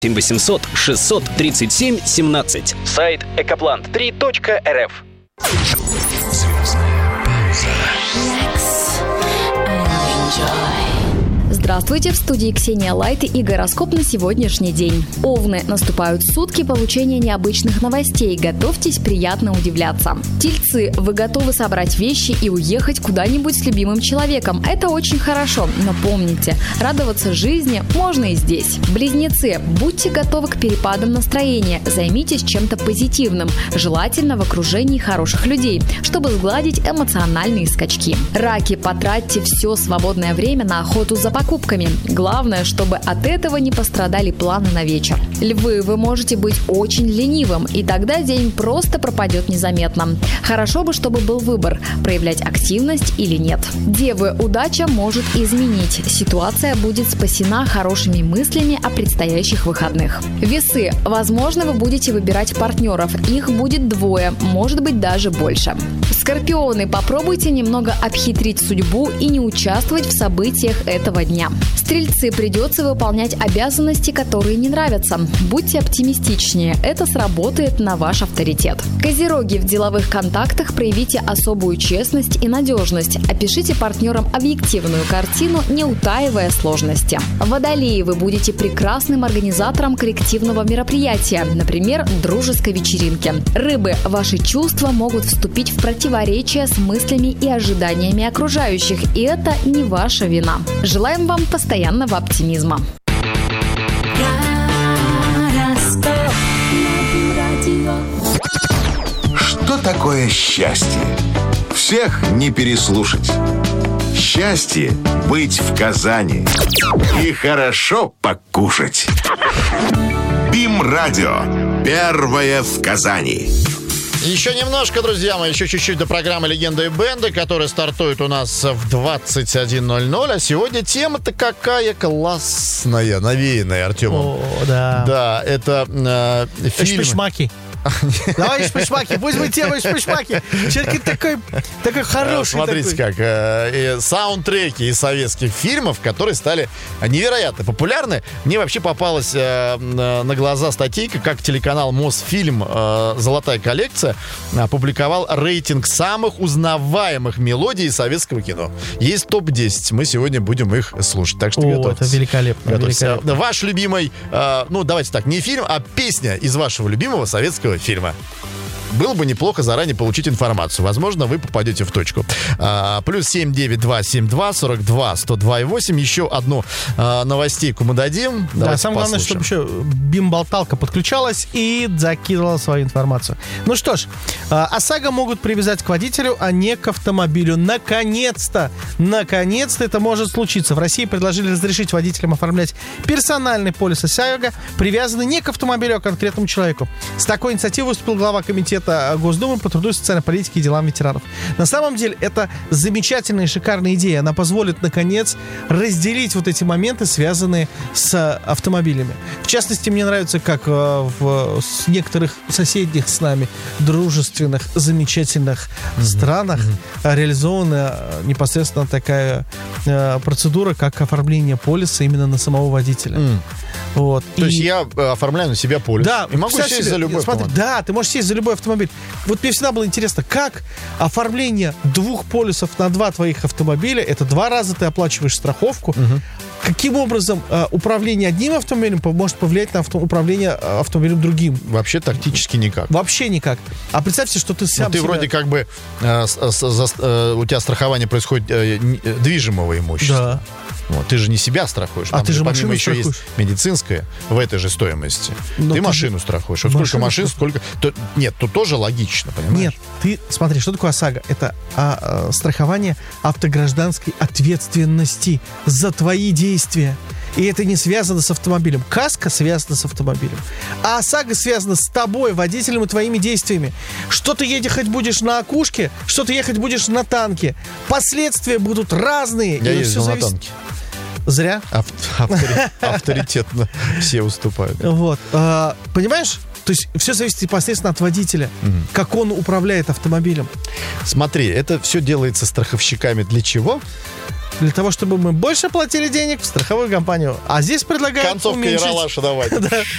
800 637 17. Сайт ekoplant3.rf. Звездная пауза. Здравствуйте, в студии Ксения Лайт и гороскоп на сегодняшний день. Овны, наступают сутки получения необычных новостей. Готовьтесь приятно удивляться. Тельцы, вы готовы собрать вещи и уехать куда-нибудь с любимым человеком. Это очень хорошо, но помните, радоваться жизни можно и здесь. Близнецы, будьте готовы к перепадам настроения. Займитесь чем-то позитивным, желательно в окружении хороших людей, чтобы сгладить эмоциональные скачки. Раки, потратьте все свободное время на охоту за покупками. Главное, чтобы от этого не пострадали планы на вечер. Львы, вы можете быть очень ленивым, и тогда день просто пропадет незаметно. Хорошо бы, чтобы был выбор, проявлять активность или нет. Девы, удача может изменить. Ситуация будет спасена хорошими мыслями о предстоящих выходных. Весы, возможно, вы будете выбирать партнеров. Их будет 2, может быть даже больше. Скорпионы, попробуйте немного обхитрить судьбу и не участвовать в событиях этого дня. Стрельцы, придется выполнять обязанности, которые не нравятся. Будьте оптимистичнее, это сработает на ваш авторитет. Козероги, в деловых контактах проявите особую честность и надежность. Опишите партнерам объективную картину, не утаивая сложности. Водолеи, вы будете прекрасным организатором коллективного мероприятия, например, дружеской вечеринки. Рыбы, ваши чувства могут вступить в противоречие с мыслями и ожиданиями окружающих, и это не ваша вина. Желаем вам постоянного оптимизма. Что такое счастье? Всех не переслушать. Счастье – быть в Казани и хорошо покушать. БИМ-радио. Первое в Казани. Еще немножко, друзья мои, еще чуть-чуть до программы «Легенды и бенды», которая стартует у нас в 21:00. А сегодня тема-то какая классная, навеянная Артемом. О, да. Да, это фильм... Шпишмаки. Давай шпишмаки, пусть будет тема шпишмаки. Человек такой хороший. Смотрите, такой. как саундтреки из советских фильмов, которые стали невероятно популярны. Мне вообще попалась на глаза статейка, как телеканал Мосфильм «Золотая коллекция» опубликовал рейтинг самых узнаваемых мелодий советского кино. Есть топ-10. Мы сегодня будем их слушать. Так что готовьтесь. Это великолепно. Ваш любимый, давайте так, не фильм, а песня из вашего любимого советского фильма. Было бы неплохо заранее получить информацию. Возможно, вы попадете в точку. Плюс 79272-42-102-8. Еще одну новостейку мы дадим. Да, самое главное, чтобы еще БИМ-болталка подключалась и закидывала свою информацию. Ну что ж, ОСАГО могут привязать к водителю, а не к автомобилю. Наконец-то это может случиться. В России предложили разрешить водителям оформлять персональный полис ОСАГО, привязанный не к автомобилю, а к конкретному человеку. С такой инициативой выступил глава комитета Госдумы по труду, социальной политике и делам ветеранов. На самом деле, это замечательная и шикарная идея. Она позволит, наконец, разделить вот эти моменты, связанные с автомобилями. В частности, мне нравится, как в некоторых соседних с нами дружественных, замечательных странах реализована непосредственно такая процедура, как оформление полиса именно на самого водителя. Вот. То есть я оформляю на себя полис. Да, и могу сесть за любой автомобиль. Да, ты можешь сесть за любой автомобиль. Вот мне всегда было интересно, как оформление 2 полисов на 2 твоих автомобиля, это 2 раза ты оплачиваешь страховку, каким образом управление одним автомобилем может повлиять на управление автомобилем другим? Вообще тактически никак. Вообще никак. А представьте, что ты сам ты вроде как бы у тебя страхование происходит движимого имущества. Да. Вот, ты же не себя страхуешь. А ты же машину еще страхуешь. Есть медицинская в этой же стоимости. Но ты машину страхуешь. Вот сколько машин, сколько... Нет, тут тоже логично, понимаешь? Нет, ты смотри, что такое ОСАГО? Это страхование автогражданской ответственности за твои действия. И это не связано с автомобилем. Каска связана с автомобилем. А ОСАГО связана с тобой, водителем, и твоими действиями. Что ты ехать будешь на окушке, что ты ехать будешь на танке. Последствия будут разные. Я ездил на танке. Зря. Авторитетно все уступают. Вот. Понимаешь? То есть все зависит непосредственно от водителя, как он управляет автомобилем. Смотри, это все делается страховщиками для чего? Для того, чтобы мы больше платили денег в страховую компанию. А здесь предлагают концовка Ералаша давай.